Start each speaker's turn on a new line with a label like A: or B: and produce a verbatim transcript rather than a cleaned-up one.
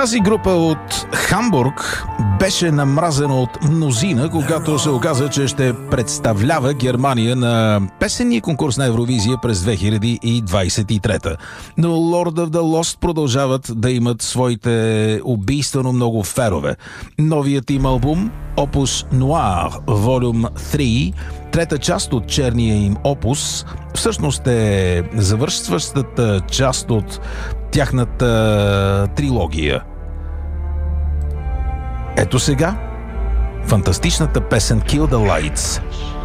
A: Тази група от Хамбург беше намразена от мнозина, когато се оказа, че ще представлява Германия на песенния конкурс на Евровизия през две хиляди двадесет и трета. Но Lord of the Lost продължават да имат своите убийствено много ферове. Новият им албум Opus Noir Volume три, трета част от черния им опус, всъщност е завършващата част от тяхната трилогия. Ето сега фантастичната песен Kill the Lights.